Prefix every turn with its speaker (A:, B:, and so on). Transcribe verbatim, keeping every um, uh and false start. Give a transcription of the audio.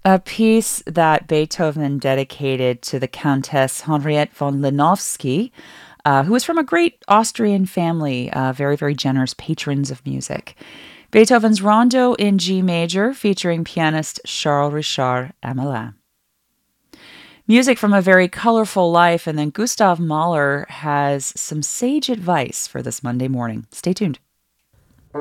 A: A piece that Beethoven dedicated to the Countess Henriette von Lenowski, uh, who was from a great Austrian family, uh, very, very generous patrons of music. Beethoven's Rondo in G major, featuring pianist Charles Richard Amelin. Music from a very colorful life, and then Gustav Mahler has some sage advice for this Monday morning. Stay tuned.